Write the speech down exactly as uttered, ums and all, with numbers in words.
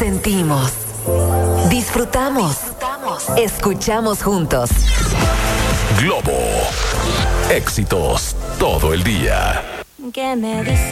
Sentimos, disfrutamos, disfrutamos, escuchamos juntos. Globo, éxitos todo el día. ¿Qué me dice?